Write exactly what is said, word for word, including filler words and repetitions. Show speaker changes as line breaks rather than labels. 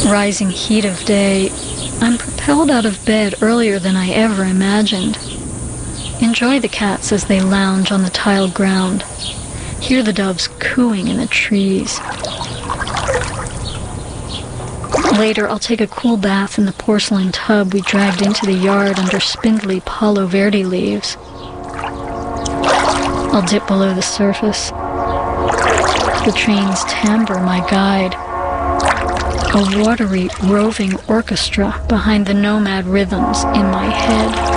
Rising heat of day, I'm propelled out of bed earlier than I ever imagined. Enjoy the cats as they lounge on the tiled ground. Hear the doves cooing in the trees. Later, I'll take a cool bath in the porcelain tub we dragged into the yard under spindly Palo Verde leaves. I'll dip below the surface. The train's timbre my guide. A watery, roving orchestra behind the nomad rhythms in my head.